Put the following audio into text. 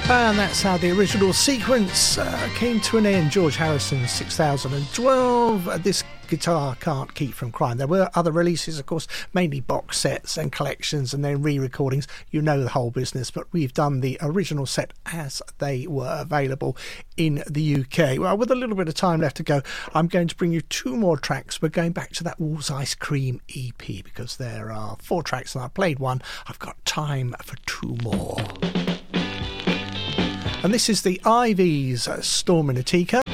And that's how the original sequence came to an end. George Harrison's 6012. This guitar can't keep from crying. There were other releases, of course, mainly box sets and collections and then re-recordings. You know the whole business, but we've done the original set as they were available in the UK. Well, with a little bit of time left to go, I'm going to bring you two more tracks. We're going back to that Wolves Ice Cream EP because there are 4 tracks and I played one. I've got time for 2 more. And this is the Ivies, Storm in a Teacup.